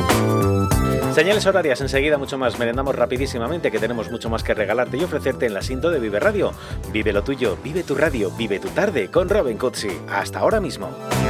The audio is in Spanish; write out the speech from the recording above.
Señales horarias, enseguida mucho más. Merendamos rapidísimamente, que tenemos mucho más que regalarte y ofrecerte en la Sinto de Vive Radio. Vive lo tuyo, vive tu radio, vive tu tarde con Robin Cutsi. Hasta ahora mismo.